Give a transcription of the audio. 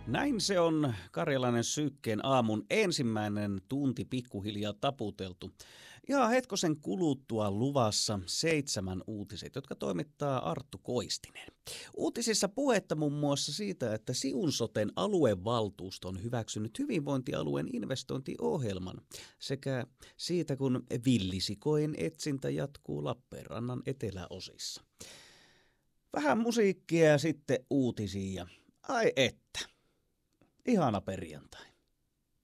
Näin se on Karjalainen Sykkeen aamun ensimmäinen tunti pikkuhiljaa taputeltu. Ja hetkosen kuluttua luvassa 7 uutiset, jotka toimittaa Arttu Koistinen. Uutisissa puhetta muun muassa siitä, että Siunsoten aluevaltuusto on hyväksynyt hyvinvointialueen investointiohjelman sekä siitä, kun villisikojen etsintä jatkuu Lappeenrannan eteläosissa. Vähän musiikkia ja sitten uutisia. Ai että. Ihana perjantai.